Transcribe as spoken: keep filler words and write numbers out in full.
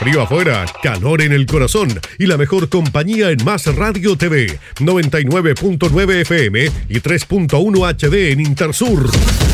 frío afuera, calor en el corazón y la mejor compañía en Más Radio T V, noventa y nueve punto nueve F M y tres punto uno H D en Intersur.